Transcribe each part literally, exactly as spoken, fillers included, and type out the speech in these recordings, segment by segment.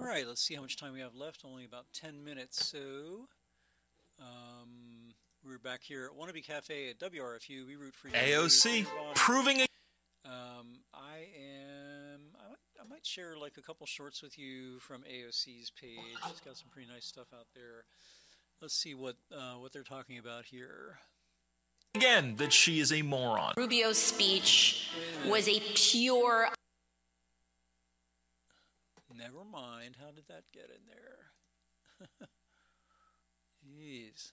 All right, let's see how much time we have left. Only about ten minutes. So, um, we're back here at Wannabe Cafe at W R F U. We root for you. A O C proving it. Um, I am. I might, I might share like a couple shorts with you from A O C's page. It's got some pretty nice stuff out there. Let's see what uh, what they're talking about here. Again, that she is a moron. Rubio's speech was a pure. Never mind. How did that get in there? Jeez.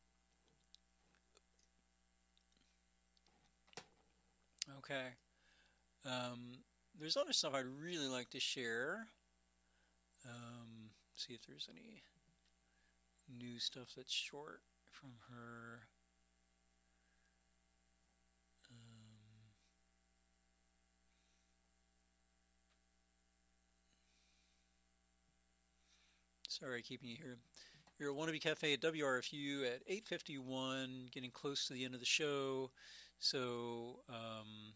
Okay. Um, there's other stuff I'd really like to share. Um, see if there's any new stuff that's short from her. Um, sorry, keeping you here. You're at Wannabe Cafe at W R F U at eight fifty-one, getting close to the end of the show. So, um,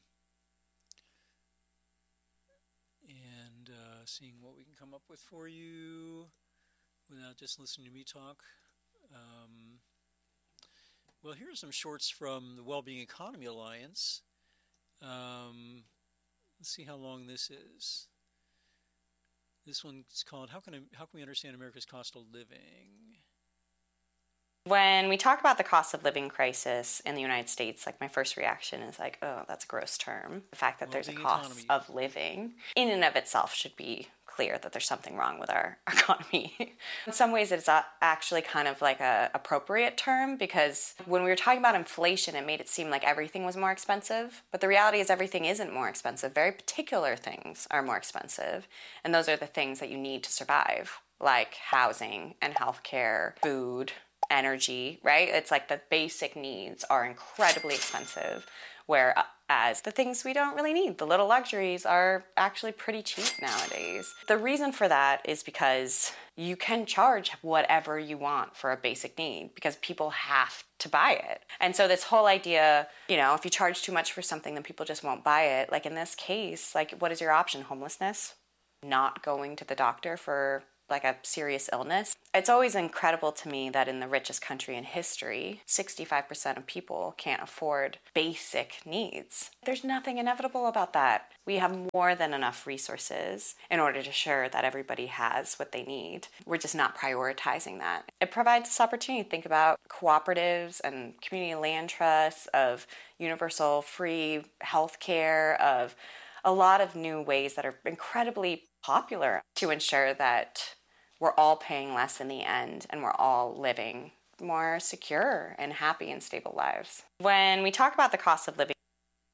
and uh, seeing what we can come up with for you without just listening to me talk. Um, well, here are some shorts from the Wellbeing Economy Alliance. Um, let's see how long this is. This one's called "How Can I, How Can We Understand America's Cost of Living?" When we talk about the cost of living crisis in the United States, like my first reaction is like, oh, that's a gross term. The fact that well, there's a cost economy. of living in and of itself should be clear that there's something wrong with our economy. In some ways, it's actually kind of like a appropriate term, because when we were talking about inflation, it made it seem like everything was more expensive. But the reality is everything isn't more expensive. Very particular things are more expensive. And those are the things that you need to survive, like housing and healthcare, food, energy, right? It's like the basic needs are incredibly expensive, whereas the things we don't really need, the little luxuries, are actually pretty cheap nowadays. The reason for that is because you can charge whatever you want for a basic need because people have to buy it. And so this whole idea, you know, if you charge too much for something, then people just won't buy it. Like in this case, like what is your option? Homelessness? Not going to the doctor for like a serious illness. It's always incredible to me that in the richest country in history, sixty-five percent of people can't afford basic needs. There's nothing inevitable about that. We have more than enough resources in order to ensure that everybody has what they need. We're just not prioritizing that. It provides this opportunity to think about cooperatives and community land trusts, of universal free healthcare, of a lot of new ways that are incredibly popular to ensure that we're all paying less in the end and we're all living more secure and happy and stable lives. When we talk about the cost of living.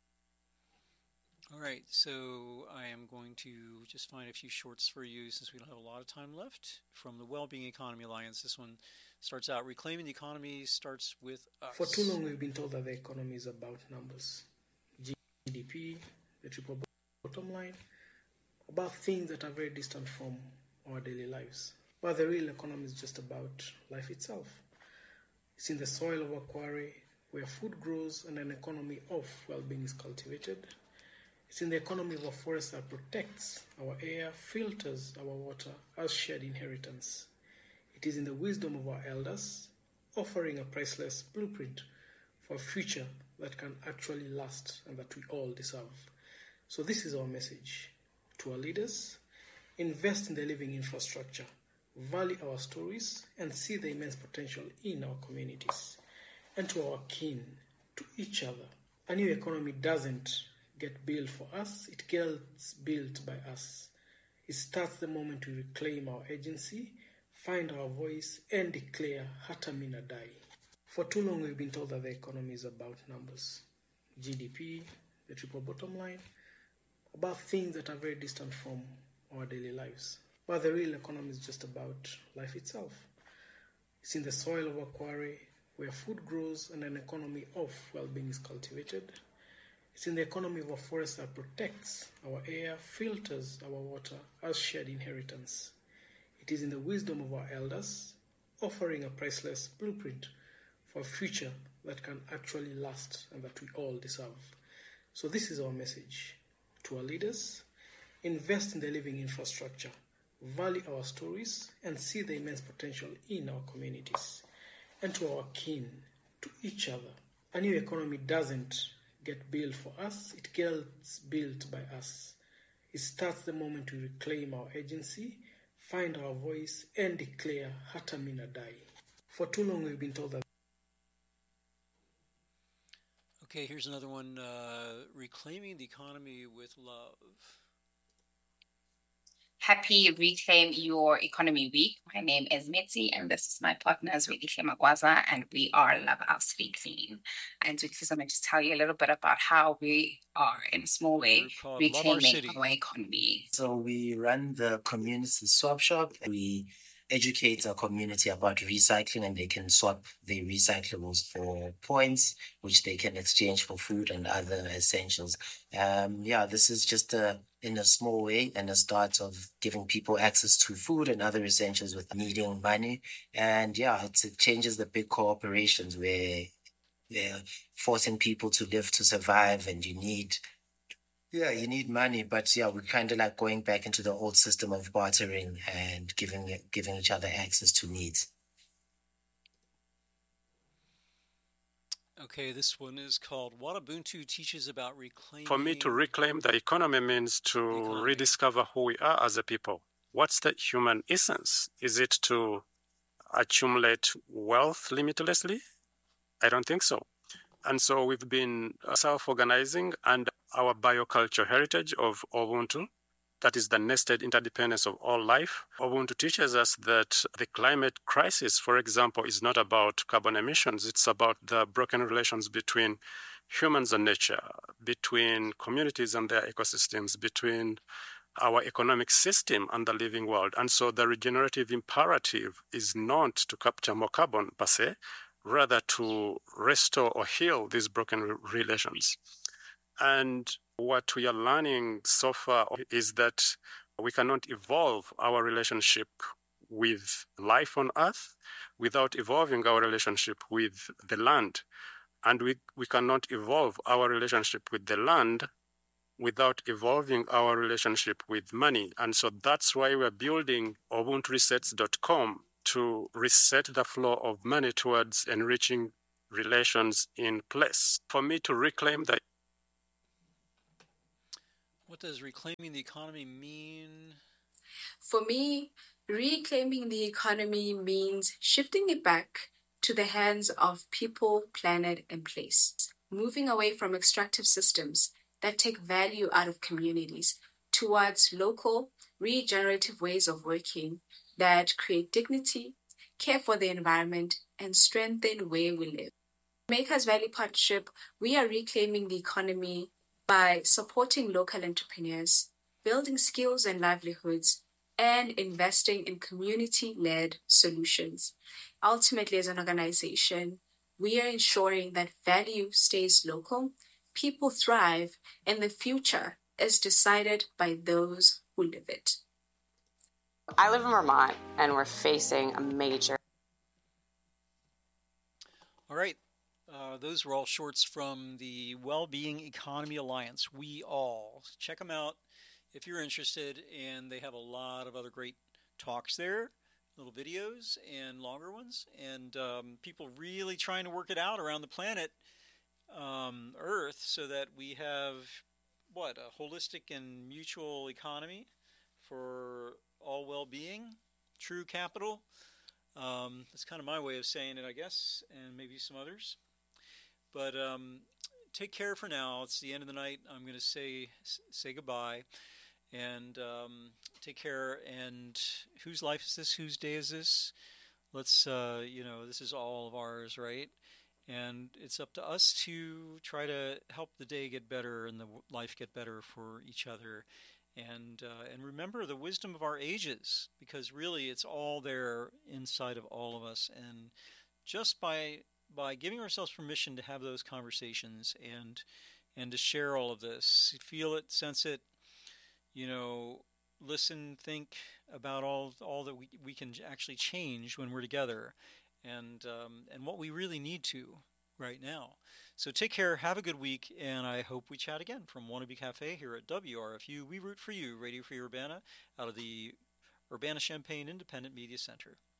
All right, so I am going to just find a few shorts for you since we don't have a lot of time left from the Wellbeing Economy Alliance. This one starts out, reclaiming the economy starts with us. For too long we've been told that the economy is about numbers. G D P, the triple bottom line, about things that are very distant from our daily lives. But the real economy is just about life itself. It's in the soil of a quarry where food grows and an economy of well-being is cultivated. It's in the economy of a forest that protects our air, filters our water as shared inheritance. It is in the wisdom of our elders, offering a priceless blueprint for a future that can actually last and that we all deserve. So this is our message to our leaders: invest in the living infrastructure, value our stories, and see the immense potential in our communities. And to our kin, to each other, a new economy doesn't get built for us, it gets built by us. It starts the moment we reclaim our agency, find our voice, and declare Hata Mina Dai. For too long we've been told that the economy is about numbers. G D P, the triple bottom line, about things that are very distant from our daily lives. But the real economy is just about life itself. It's in the soil of a quarry where food grows and an economy of well-being is cultivated. It's in the economy of a forest that protects our air, filters our water as shared inheritance. It is in the wisdom of our elders, offering a priceless blueprint for a future that can actually last and that we all deserve. So this is our message to our leaders: invest in the living infrastructure, value our stories, and see the immense potential in our communities and to our kin, to each other. A new economy doesn't get built for us, it gets built by us. It starts the moment we reclaim our agency, find our voice, and declare Hata mi nadai. For too long we've been told that. Okay, here's another one, uh, Reclaiming the Economy with Love. Happy Reclaim Your Economy Week. My name is Mitzi, and this is my partner, Zwelihle Magwaza, and we are Love Our City Clean. And Zwelihle, I'm going to just tell you a little bit about how we are, in a small way, reclaiming our, our economy. So we run the community swap shop. We educate our community about recycling, and they can swap their recyclables for points, which they can exchange for food and other essentials. Um, yeah, this is just a, in a small way, and a start of giving people access to food and other essentials with needing money. And yeah, it's, it changes the big corporations where they're forcing people to live to survive, and you need Yeah, you need money, but yeah, we're kind of like going back into the old system of bartering and giving giving each other access to needs. Okay, this one is called What Ubuntu Teaches About Reclaiming. For me, to reclaim the economy means to economy. rediscover who we are as a people. What's the human essence? Is it to accumulate wealth limitlessly? I don't think so. And so we've been self-organizing, and our bioculture heritage of Ubuntu, that is the nested interdependence of all life. Ubuntu teaches us that the climate crisis, for example, is not about carbon emissions. It's about the broken relations between humans and nature, between communities and their ecosystems, between our economic system and the living world. And so the regenerative imperative is not to capture more carbon per se, rather to restore or heal these broken re- relations. And what we are learning so far is that we cannot evolve our relationship with life on Earth without evolving our relationship with the land. And we, we cannot evolve our relationship with the land without evolving our relationship with money. And so that's why we're building Ubuntu resets dot com to reset the flow of money towards enriching relations in place. For me to reclaim the What does reclaiming the economy mean? For me, reclaiming the economy means shifting it back to the hands of people, planet, and place. Moving away from extractive systems that take value out of communities towards local, regenerative ways of working that create dignity, care for the environment, and strengthen where we live. Makers Valley Partnership, we are reclaiming the economy by supporting local entrepreneurs, building skills and livelihoods, and investing in community-led solutions. Ultimately, as an organization, we are ensuring that value stays local, people thrive, and the future is decided by those who live it. I live in Vermont, and we're facing a major... All right. Uh, those were all shorts from the Wellbeing Economy Alliance. We all. Check them out if you're interested, and they have a lot of other great talks there, little videos and longer ones, and um, people really trying to work it out around the planet um, Earth so that we have, what, a holistic and mutual economy for all well-being, true capital. Um, that's kind of my way of saying it, I guess, and maybe some others. But um, take care for now. It's the end of the night. I'm going to say say goodbye. And um, take care. And whose life is this? Whose day is this? Let's, uh, you know, this is all of ours, right? And it's up to us to try to help the day get better and the life get better for each other. And uh, and remember the wisdom of our ages, because really it's all there inside of all of us. And just by by giving ourselves permission to have those conversations and and to share all of this, feel it, sense it, you know, listen, think about all all that we we can actually change when we're together, and um, and what we really need to right now. So take care, have a good week, and I hope we chat again from Wannabe Cafe here at W R F U. We root for you, Radio Free Urbana, out of the Urbana-Champaign Independent Media Center.